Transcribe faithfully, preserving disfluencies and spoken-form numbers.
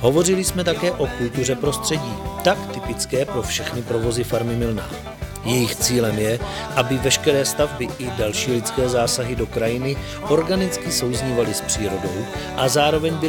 Hovořili jsme také o kultuře prostředí, tak typické pro všechny provozy farmy Milná. Jejich cílem je, aby veškeré stavby i další lidské zásahy do krajiny organicky souznívaly s přírodou a zároveň byly